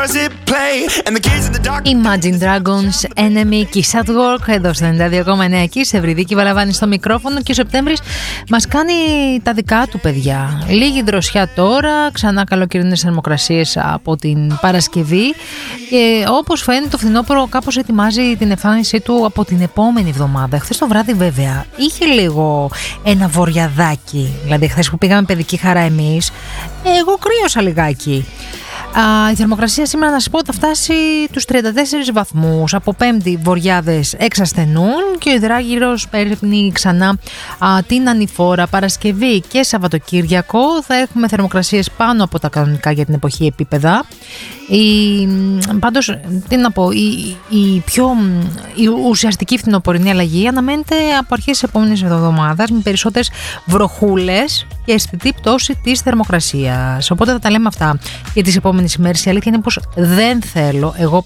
Imagine Dragons, Enemy, Kiss at Work, εδώ στο 92,9 Kiss, Ευρυδίκη Βαλαβάνη στο μικρόφωνο και ο Σεπτέμβρης μας κάνει τα δικά του, παιδιά. Λίγη δροσιά τώρα, ξανά καλοκαιρινές θερμοκρασίες από την Παρασκευή και όπως φαίνεται το φθινόπωρο κάπως ετοιμάζει την εμφάνισή του από την επόμενη εβδομάδα. Χθες το βράδυ βέβαια είχε λίγο ένα βοριαδάκι, δηλαδή χθες που πήγαμε παιδική χαρά εμείς, εγώ κρύωσα λιγάκι. Η θερμοκρασία σήμερα να σας πω θα φτάσει τους 34 βαθμούς. Από Πέμπτη βοριάδες εξασθενούν και ο υδράγυρος παίρνει ξανά την ανηφόρα. Παρασκευή και Σαββατοκύριακο θα έχουμε θερμοκρασίες πάνω από τα κανονικά για την εποχή επίπεδα. Πάντως, τι να πω, η ουσιαστική φθινοπορεινή αλλαγή αναμένεται από αρχές της επόμενης εβδομάδας με περισσότερες βροχούλες και αισθητή πτώση της θερμοκρασίας. Οπότε θα τα λέμε αυτά για τις επόμενες ημέρες. Η αλήθεια είναι πως δεν θέλω εγώ